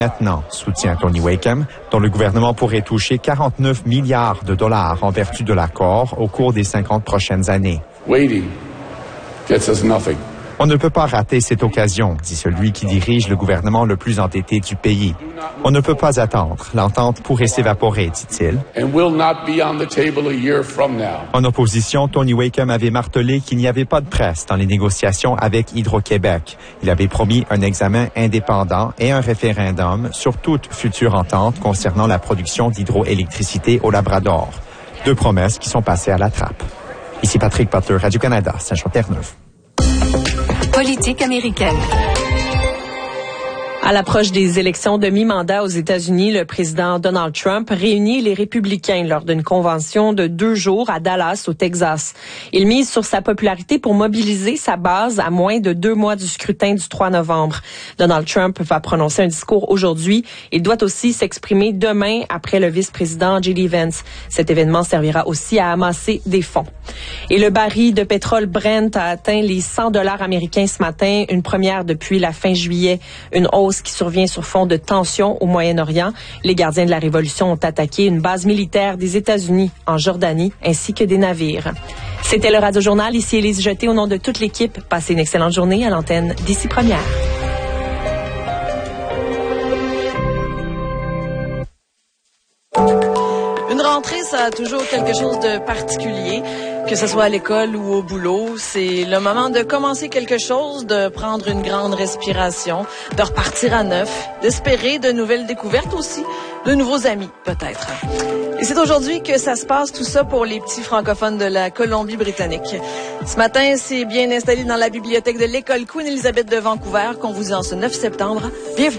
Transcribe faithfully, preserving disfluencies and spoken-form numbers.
Maintenant, soutient Tony Wakeham, dont le gouvernement pourrait toucher quarante-neuf milliards de dollars en vertu de l'accord au cours des cinquante prochaines années. Waiting gets us nothing. On ne peut pas rater cette occasion, dit celui qui dirige le gouvernement le plus endetté du pays. On ne peut pas attendre. L'entente pourrait s'évaporer, dit-il. And will not be on the table a year from now. En opposition, Tony Wakeham avait martelé qu'il n'y avait pas de presse dans les négociations avec Hydro-Québec. Il avait promis un examen indépendant et un référendum sur toute future entente concernant la production d'hydroélectricité au Labrador. Deux promesses qui sont passées à la trappe. Ici Patrick Butler, Radio-Canada, Saint-Jean-Terre-Neuve. Politique américaine. À l'approche des élections de mi-mandat aux États-Unis, le président Donald Trump réunit les républicains lors d'une convention de deux jours à Dallas, au Texas. Il mise sur sa popularité pour mobiliser sa base à moins de deux mois du scrutin du trois novembre. Donald Trump va prononcer un discours aujourd'hui. Il doit aussi s'exprimer demain après le vice-président J D Vance. Cet événement servira aussi à amasser des fonds. Et le baril de pétrole Brent a atteint les cent dollars américains ce matin, une première depuis la fin juillet, une hausse qui survient sur fond de tensions au Moyen-Orient. Les gardiens de la Révolution ont attaqué une base militaire des États-Unis en Jordanie, ainsi que des navires. C'était le Radio-Journal. Ici Élise Jeté au nom de toute l'équipe. Passez une excellente journée à l'antenne d'Ici Première. Une rentrée, ça a toujours quelque chose de particulier. Que ce soit à l'école ou au boulot, c'est le moment de commencer quelque chose, de prendre une grande respiration, de repartir à neuf, d'espérer de nouvelles découvertes aussi, de nouveaux amis peut-être. Et c'est aujourd'hui que ça se passe tout ça pour les petits francophones de la Colombie-Britannique. Ce matin, c'est bien installé dans la bibliothèque de l'école Queen Elizabeth de Vancouver qu'on vous dit en ce neuf septembre. Bienvenue.